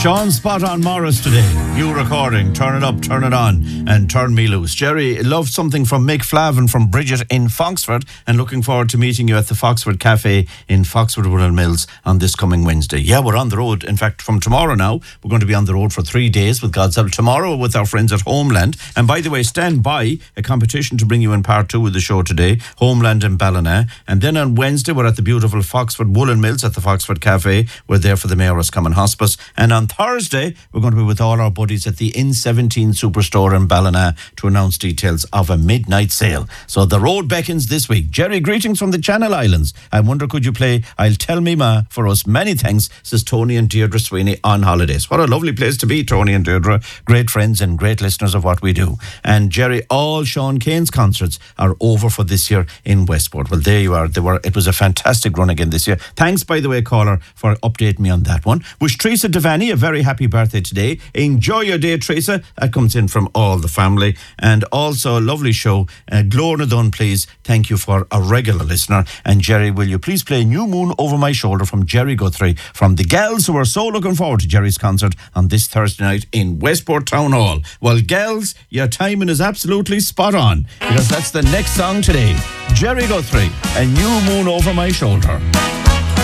Sean Spot on Morris today. New recording. Turn it up, turn it on, and turn me loose. Jerry loved something from Mick Flavin from Bridget in Foxford, and looking forward to meeting you at the Foxford Cafe in Foxford Woodland Mills on this coming Wednesday. Yeah, we're on the road. In fact, from tomorrow now, we're going to be on the road for 3 days with God's help. Tomorrow with our friends at Homeland. And by the way, stand by, a competition to bring you in part 2 of the show today, Homeland in Ballina. And then on Wednesday, we're at the beautiful Foxford Woodland Mills at the Foxford Cafe. We're there for the Mayor's Common Hospice. And on Thursday, we're going to be with all our buddies at the N17 Superstore in Ballina to announce details of a midnight sale. So the road beckons this week. Jerry, greetings from the Channel Islands. I wonder, could you play I'll Tell Me Ma for us? Many thanks, says Tony and Deirdre Sweeney on holidays. What a lovely place to be, Tony and Deirdre. Great friends and great listeners of what we do. And Jerry, all Sean Kane's concerts are over for this year in Westport. Well, there you are. It was a fantastic run again this year. Thanks, by the way, caller, for updating me on that one. Wish Teresa Devaney a very happy birthday today. Enjoy your day, Teresa. That comes in from all the family. And also a lovely show. Glorna Dunn, please. Thank you for a regular listener. And Jerry, will you please play New Moon Over My Shoulder from Jerry Guthrie, from the gals who are so looking forward to Jerry's concert on this Thursday night in Westport Town Hall. Well, gals, your timing is absolutely spot on, because that's the next song today. Jerry Guthrie and New Moon Over My Shoulder.